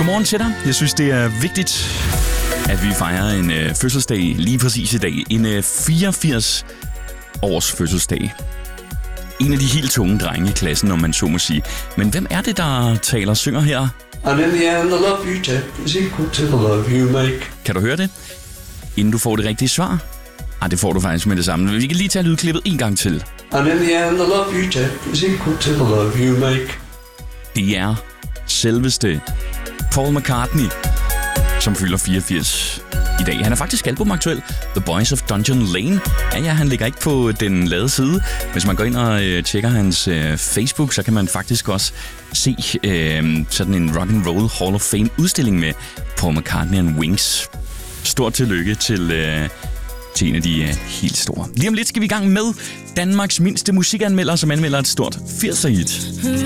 Godmorgen til dig. Jeg synes, det er vigtigt, at vi fejrer en fødselsdag lige præcis i dag. En 84-års fødselsdag. En af de helt tunge drenge i klassen, om man så må sige. Men hvem er det, der taler og synger her? And in the end, the love you take is equal to the love you make. Kan du høre det? Inden du får det rigtige svar? Det får du faktisk med det samme. Vi kan lige tage lydklippet en gang til. And in the end, the love you take is equal to the love you make. Det er selveste Paul McCartney, som fylder 84 i dag. Han er faktisk albumaktuel. The Boys of Dungeon Lane. Ja, han ligger ikke på den lade side. Hvis man går ind og tjekker hans Facebook, så kan man faktisk også se sådan en Rock and Roll Hall of Fame udstilling med Paul McCartney and Wings. Stort tillykke til en af de helt store. Lige om lidt skal vi i gang med Danmarks mindste musikanmelder, som anmelder et stort 80'er hit.